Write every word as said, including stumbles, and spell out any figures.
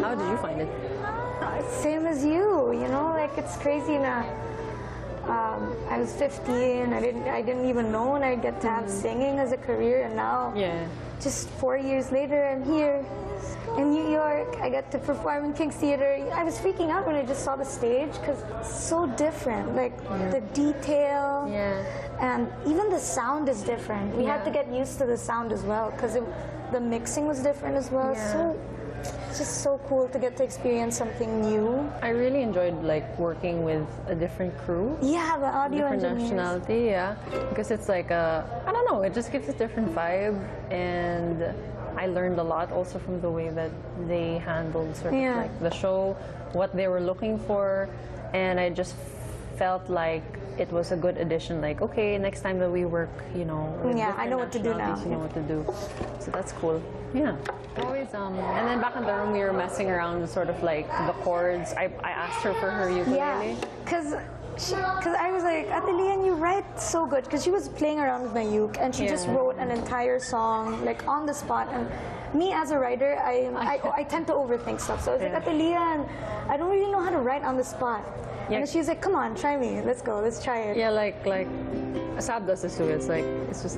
How did you find it? Same as you, you know, like it's crazy now. Um, I was fifteen. I didn't. I didn't even know when I'd get to have mm-hmm. singing as a career, and now, yeah. just four years later, I'm here in New York. I get to perform in King's Theater. I was freaking out when I just saw the stage because it's so different. Like yeah. the detail, yeah. and even the sound is different. We yeah. had to get used to the sound as well because the mixing was different as well. Yeah. So. It's just so cool to get to experience something new. I really enjoyed like working with a different crew. Yeah, the audio different engineers. nationality, yeah. Because it's like a, I don't know, it just gives a different vibe, and I learned a lot also from the way that they handled sort of yeah. like the show, what they were looking for, and I just felt like it was a good addition. Like, okay, next time that we work, you know, with yeah, I know what to do now. You know what to do, so that's cool. Yeah. Always, um, and then back in the room, we were messing around with sort of like the chords. I, I asked her for her ukulele. Yeah, because because I was like, Atelian, you write so good. Because she was playing around with my uke, and she yeah. just wrote an entire song like on the spot. And me as a writer, I I, I tend to overthink stuff. So I was yeah. like, Atelian, I don't really know how to write on the spot. Yeah. And she's like, come on, try me. Let's go. Let's try it. Yeah, like like Asab does this too. It's like it's just.